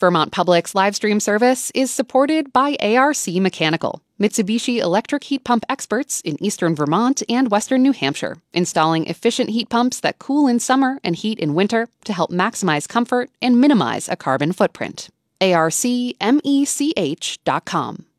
Vermont Public's live stream service is supported by ARC Mechanical, Mitsubishi electric heat pump experts in eastern Vermont and western New Hampshire, installing efficient heat pumps that cool in summer and heat in winter to help maximize comfort and minimize a carbon footprint. ARCmech.com.